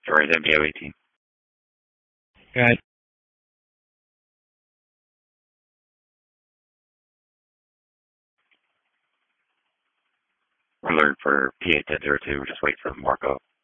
Torres MDO 18. Good. Alert for PA 1002. Just wait for Marco.